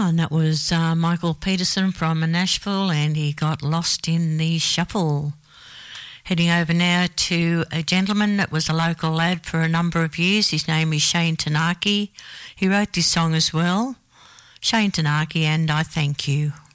And that was Michael Peterson from Nashville, and he got lost in the shuffle. Heading over now to a gentleman that was a local lad for a number of years. His name is Shane Tanaki. He wrote this song as well. Shane Tanaki, and I Thank You.